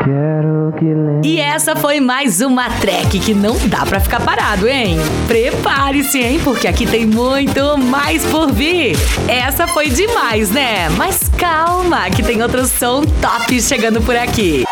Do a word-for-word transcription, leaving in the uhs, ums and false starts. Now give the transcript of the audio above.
quero que lembre. E essa foi mais uma track que não dá pra ficar parado, hein? Prepare-se, hein? Porque aqui tem muito mais por vir. Essa foi demais, né? Mas calma, que tem outro som top chegando por aqui.